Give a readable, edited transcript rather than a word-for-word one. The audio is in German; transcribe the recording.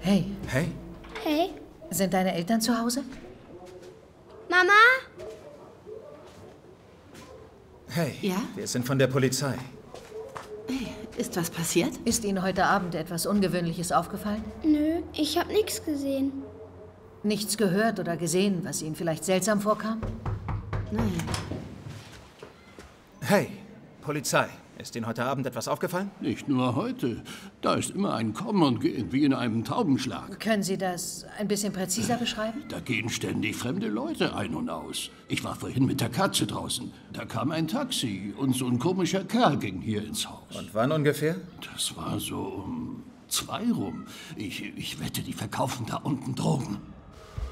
Hey, Hey, Hey, sind deine Eltern zu Hause? Mama? hey. Ja? Wir sind von der Polizei. Hey, ist was passiert? Ist Ihnen heute Abend etwas Ungewöhnliches aufgefallen? Nö, ich hab nichts gesehen. Nichts gehört oder gesehen, was Ihnen vielleicht seltsam vorkam? Nein. Hey, Polizei. Ist Ihnen heute Abend etwas aufgefallen? Nicht nur heute. Da ist immer ein Kommen und Gehen, wie in einem Taubenschlag. Können Sie das ein bisschen präziser beschreiben? Da gehen ständig fremde Leute ein und aus. Ich war vorhin mit der Katze draußen. Da kam ein Taxi und so ein komischer Kerl ging hier ins Haus. Und wann ungefähr? Das war so um 2 rum. Ich wette, die verkaufen da unten Drogen.